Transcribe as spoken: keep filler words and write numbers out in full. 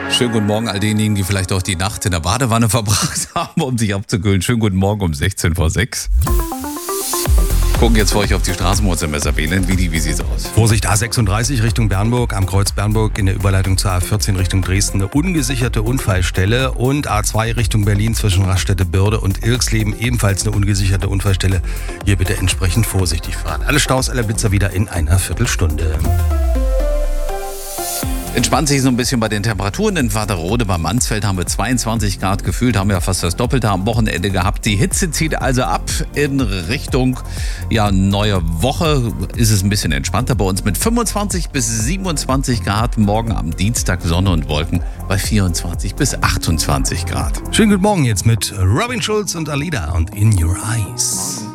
Schönen guten Morgen all denjenigen, die vielleicht auch die Nacht in der Badewanne verbracht haben, um sich abzukühlen. Schönen guten Morgen um sechzehn vor sechs. Gucken jetzt für euch auf die Straßenmustermesser wählen. Wie, wie sieht's aus? Vorsicht, A sechsunddreißig Richtung Bernburg, am Kreuz Bernburg in der Überleitung zur A vierzehn Richtung Dresden eine ungesicherte Unfallstelle und A zwei Richtung Berlin zwischen Raststätte Börde und Ilksleben ebenfalls eine ungesicherte Unfallstelle. Hier bitte entsprechend vorsichtig fahren. Alle Staus, alle Blitzer wieder in einer Viertelstunde. Entspannt sich so ein bisschen bei den Temperaturen. In Warterode bei Mansfeld haben wir zweiundzwanzig Grad gefühlt, haben ja fast das Doppelte am Wochenende gehabt. Die Hitze zieht also ab in Richtung ja, neue Woche. Ist es ein bisschen entspannter bei uns mit fünfundzwanzig bis siebenundzwanzig Grad. Morgen am Dienstag Sonne und Wolken bei vierundzwanzig bis achtundzwanzig Grad. Schönen guten Morgen jetzt mit Robin Schulz und Alida und In Your Eyes.